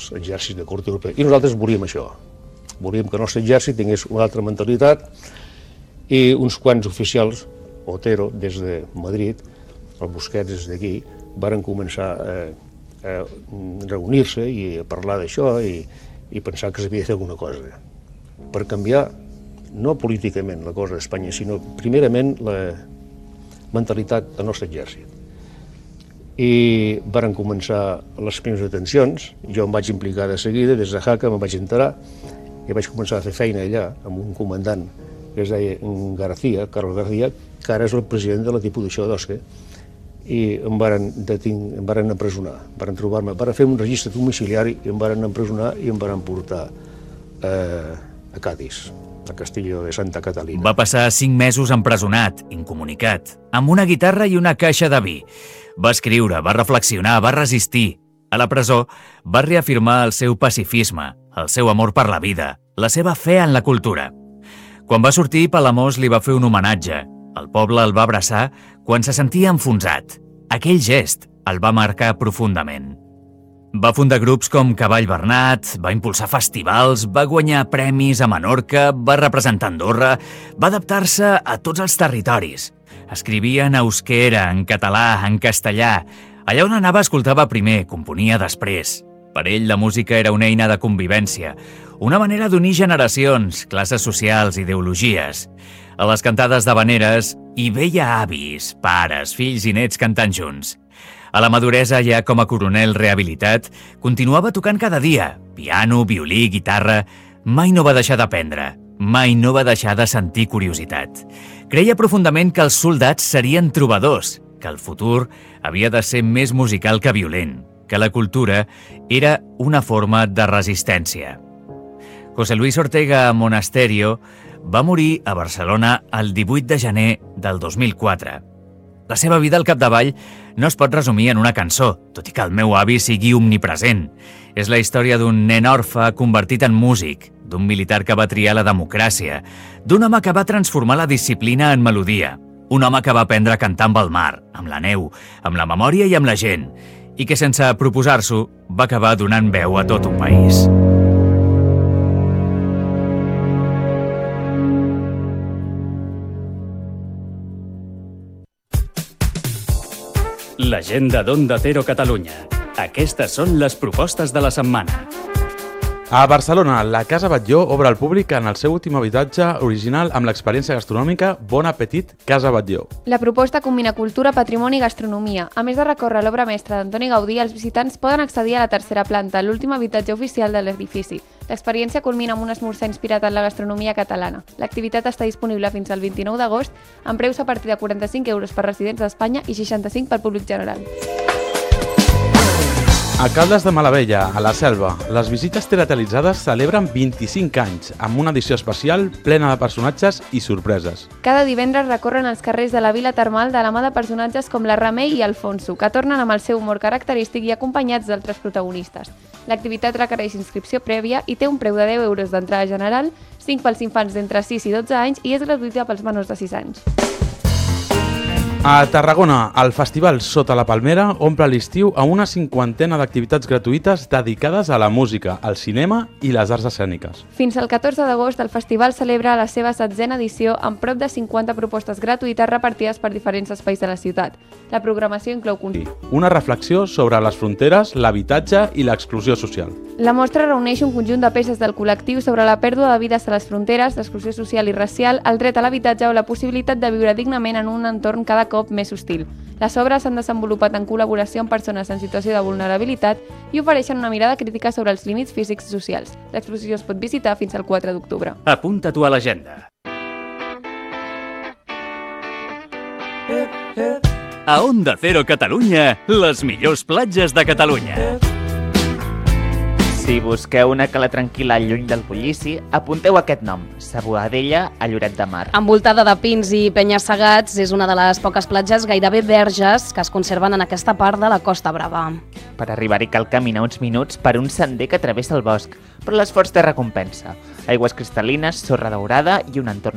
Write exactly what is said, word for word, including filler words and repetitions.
els exèrcits de corte europea. I nosaltres volíem això. Volíem que el nostre exèrcit tingués una altra mentalitat i uns quants oficials, Otero, des de Madrid, el Busquets des d'aquí, varen començar a, a reunir-se i a parlar d'això i, i pensar que s'havia de fer alguna cosa per canviar, no políticament la cosa d'Espanya, sinó primerament la mentalitat del nostre exèrcit. I varen començar les primeres detencions, jo em vaig implicar de seguida, des de Jaca me'n vaig enterar i vaig començar a fer feina allà amb un comandant que es deia García, Carlos García, que ara és el president de la Diputació d'Osca, i em varen, deting, em varen empresonar, varen trobar-me, varen fer un registre domiciliari i em varen empresonar i em varen portar eh, a Cádiz, a Castillo de Santa Catalina. Va passar cinc mesos empresonat, incomunicat, amb una guitarra i una caixa de vi. Va escriure, va reflexionar, va resistir. A la presó va reafirmar el seu pacifisme, el seu amor per la vida, la seva fe en la cultura. Quan va sortir, Palamós li va fer un homenatge. El poble el va abraçar quan se sentia enfonsat. Aquell gest el va marcar profundament. Va fundar grups com Cavall Bernat, va impulsar festivals, va guanyar premis a Menorca, va representar Andorra, va adaptar-se a tots els territoris. Escrivia en euskera, en català, en castellà. Allà on anava escoltava primer, componia després. Per ell la música era una eina de convivència, una manera d'unir generacions, classes socials, ideologies. A les cantades d'havaneres hi veia avis, pares, fills i nets cantant junts. A la maduresa, ja com a coronel rehabilitat, continuava tocant cada dia, piano, violí, guitarra. Mai no va deixar d'aprendre, mai no va deixar de sentir curiositat. Creia profundament que els soldats serien trobadors, que el futur havia de ser més musical que violent, que la cultura era una forma de resistència. José Luis Ortega Monasterio va morir a Barcelona el divuit de gener del dos mil quatre. La seva vida al capdavall no es pot resumir en una cançó, tot i que el meu avi sigui omnipresent. És la història d'un nen orfe convertit en músic, d'un militar que va triar la democràcia, d'un home que va transformar la disciplina en melodia, un home que va aprendre a cantar amb el mar, amb la neu, amb la memòria i amb la gent, i que sense proposar-s'ho va acabar donant veu a tot un país. L'agenda d'Onda Cero Catalunya. Aquestes són les propostes de la setmana. A Barcelona, la Casa Batlló obre al públic en el seu últim habitatge original amb l'experiència gastronòmica Bon Appetit Casa Batlló. La proposta combina cultura, patrimoni i gastronomia. A més de recórrer l'obra mestra d'Antoni Gaudí, els visitants poden accedir a la tercera planta, l'últim habitatge oficial de l'edifici. L'experiència culmina amb un esmorzar inspirat en la gastronomia catalana. L'activitat està disponible fins al vint-i-nou d'agost, amb preus a partir de quaranta-cinc euros per residents d'Espanya i seixanta-cinc per públic general. A Caldes de Malavella, a la Selva, les visites teatralitzades celebren vint-i-cinc anys, amb una edició especial plena de personatges i sorpreses. Cada divendres recorren els carrers de la vila termal de la mà de personatges com la Remei i Alfonso, que tornen amb el seu humor característic i acompanyats d'altres protagonistes. L'activitat requereix inscripció prèvia i té un preu de deu euros d'entrada general, cinc pels infants d'entre sis i dotze anys i és gratuïta pels menors de sis anys. A Tarragona, el Festival Sota la Palmera omple l'estiu amb una cinquantena d'activitats gratuïtes dedicades a la música, al cinema i les arts escèniques. Fins al catorze d'agost, el festival celebra la seva setzena edició amb prop de cinquanta propostes gratuïtes repartides per diferents espais de la ciutat. La programació inclou una reflexió sobre les fronteres, l'habitatge i l'exclusió social. La mostra reuneix un conjunt de peces del col·lectiu sobre la pèrdua de vides a les fronteres, l'exclusió social i racial, el dret a l'habitatge o la possibilitat de viure dignament en un entorn cada cop més hostil. Les obres s'han desenvolupat en col·laboració amb persones en situació de vulnerabilitat i ofereixen una mirada crítica sobre els límits físics i socials. L'exposició es pot visitar fins al quatre d'octubre. Apunta-t'ho a l'agenda. A Onda Cero Catalunya, les millors platges de Catalunya. Si busqueu una cala tranquil·la lluny del bullici, apunteu aquest nom, Sa Boadella, a Lloret de Mar. Envoltada de pins i penya-segats, és una de les poques platges gairebé verges que es conserven en aquesta part de la Costa Brava. Per arribar-hi cal caminar uns minuts per un sender que travessa el bosc, però l'esforç té recompensa. Aigües cristal·lines, sorra daurada i un entorn